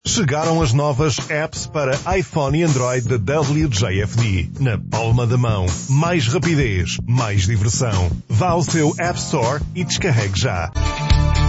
Chegaram as novas apps para iPhone e Android da WJFD. Na palma da mão. Mais rapidez, mais diversão. Vá ao seu App Store e descarregue já.